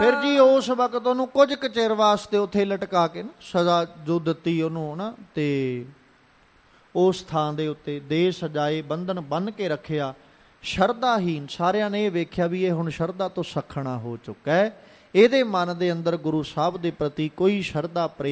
ਫਿਰ ਜੀ ਉਸ ਵਕਤ ਉਹਨੂੰ ਕੁਝ ਕੁ ਚਿਰ ਵਾਸਤੇ ਉੱਥੇ ਲਟਕਾ ਕੇ ਨਾ ਸਜ਼ਾ ਜੋ ਦਿੱਤੀ ਉਹਨੂੰ ਨਾ, ਤੇ ਉਸ ਥਾਂ ਦੇ ਉੱਤੇ ਦੇ ਸਜਾਏ ਬੰਧਨ ਬੰਨ੍ਹ ਕੇ ਰੱਖਿਆ। ਸ਼ਰਧਾਹੀਨ ਸਾਰਿਆਂ ਨੇ ਇਹ ਵੇਖਿਆ ਵੀ ਇਹ ਹੁਣ ਸ਼ਰਧਾ ਤੋਂ ਸੱਖਣਾ ਹੋ ਚੁੱਕਾ ਹੈ, ਇਹਦੇ ਮਨ ਦੇ ਅੰਦਰ ਗੁਰੂ ਸਾਹਿਬ ਦੇ ਪ੍ਰਤੀ ਕੋਈ ਸ਼ਰਧਾ ਪ੍ਰੇਮ